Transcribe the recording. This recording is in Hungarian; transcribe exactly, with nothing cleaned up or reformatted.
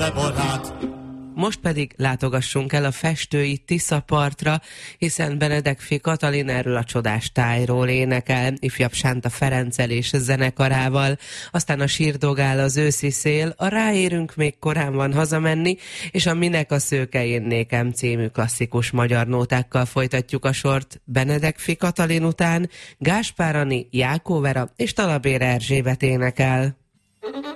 vele barát. Most pedig látogassunk el a festői Tiszapartra, hiszen Benedek Katalin erről a csodás tájról énekel, ifjabb Sánta Ferenccel és zenekarával, aztán a Sírdogál az őszi szél, a Ráérünk még korán van hazamenni, és a Minek a szőke én nékem című klasszikus magyar nótákkal folytatjuk a sort. Benedek Katalin után Gáspár Ani, Jákó Vera és Talabér Erzsébet énekel.